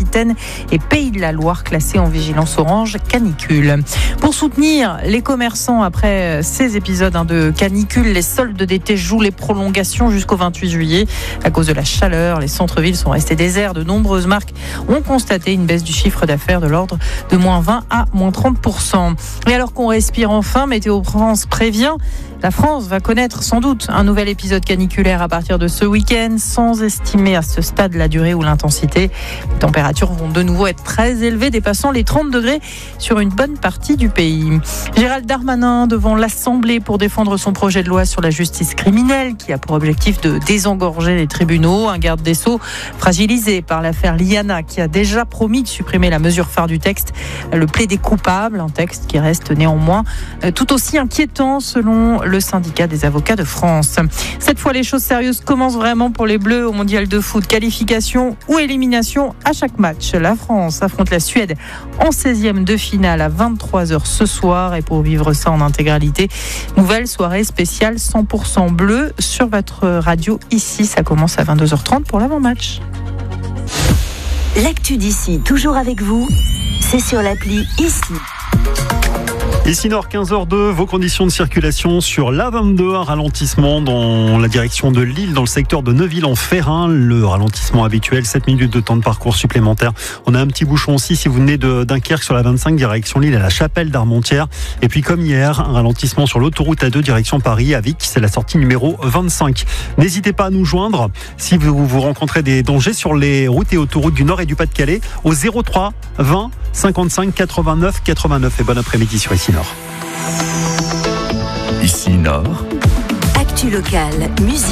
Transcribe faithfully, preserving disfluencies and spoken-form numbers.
Loire-Aquitaine et Pays de la Loire classés en vigilance orange canicule. Pour soutenir les commerçants après ces épisodes de canicule, les soldes d'été jouent les prolongations jusqu'au vingt-huit juillet. À cause de la chaleur, les centres-villes sont restés déserts. De nombreuses marques ont constaté une baisse du chiffre d'affaires de l'ordre de moins vingt à moins trente pour cent. Et alors qu'on respire enfin, Météo France prévient, la France va connaître sans doute un nouvel épisode caniculaire à partir de ce week-end, sans estimer à ce stade la durée ou l'intensité. Les températures vont de nouveau être très élevées, dépassant les trente degrés sur une bonne partie du pays. Gérald Darmanin devant l'Assemblée pour défendre son projet de loi sur la justice criminelle qui a pour objectif de désengorger les tribunaux. Un garde des Sceaux fragilisé par l'affaire Liana qui a déjà promis de supprimer la mesure phare du texte, le plaidé coupable, un texte qui reste néanmoins tout aussi inquiétant selon le syndicat des avocats de France. Cette fois, les choses sérieuses commencent vraiment pour les Bleus au mondial de foot. Qualification ou élimination à chaque match. La France affronte la Suède en seizième de finale à vingt-trois heures ce soir. Et pour vivre ça en intégralité, nouvelle soirée spéciale cent pour cent bleu sur votre radio. Ici, ça commence à vingt-deux heures trente pour l'avant-match. L'actu d'ici, toujours avec vous, c'est sur l'appli Ici. Ici Nord, quinze heures deux, vos conditions de circulation sur l'A vingt-deux, un ralentissement dans la direction de Lille, dans le secteur de Neuville-en-Ferrain. Le ralentissement habituel, sept minutes de temps de parcours supplémentaire. On a un petit bouchon aussi si vous venez de Dunkerque sur la vingt-cinq, direction Lille à la Chapelle d'Armentières. Et puis comme hier, un ralentissement sur l'autoroute A deux, direction Paris, à Vic, c'est la sortie numéro vingt-cinq. N'hésitez pas à nous joindre si vous, vous rencontrez des dangers sur les routes et autoroutes du Nord et du Pas-de-Calais au zéro trois vingt cinquante-cinq quatre-vingt-neuf quatre-vingt-neuf. Et bon après-midi sur Ici Nord. Ici Nord. Actu locale, musique.